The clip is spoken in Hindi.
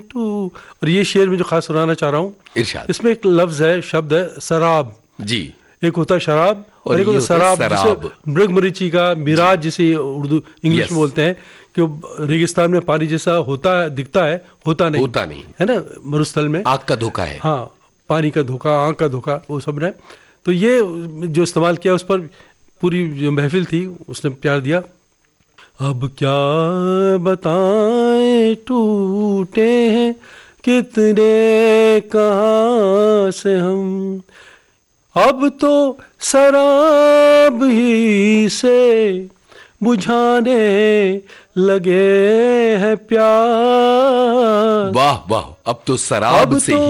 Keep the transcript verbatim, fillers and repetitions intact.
टू। और ये शेर में जो खास सुनाना चाह रहा हूँ, इरशाद। इसमें एक लफ्ज है, शब्द है सराब जी। एक होता है शराब और, और एक होता है सराब, सराब। जिसे मृगमरीची का मिराज जिसे उर्दू इंग्लिश में बोलते हैं, कि रेगिस्तान में पानी जैसा होता है, दिखता है, होता नहीं होता नहीं है ना, मरुस्थल में आग का धोखा है। हाँ, पानी का धोखा, आग का धोखा, वो सब ने। तो ये जो इस्तेमाल किया, उस पर पूरी जो महफिल थी उसने प्यार दिया। अब क्या बताएं टूटे हैं कितने कहाँ से हम, अब तो शराब ही से बुझाने लगे हैं प्यार। वाह वाह, अब तो शराब अब से तो